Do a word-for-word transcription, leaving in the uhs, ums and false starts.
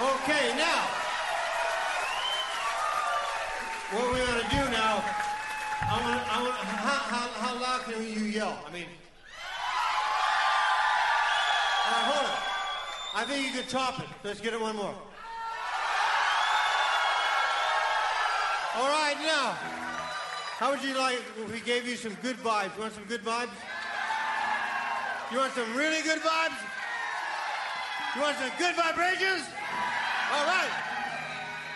Okay, now, what we're gonna do now, I want, I want, how, how, how loud can you yell? I mean, all right, hold it. I think you can top it. Let's get it one more. All right, now, how would you like if we gave you some good vibes? You want some good vibes? You want some really good vibes? You want some good vibrations? All right.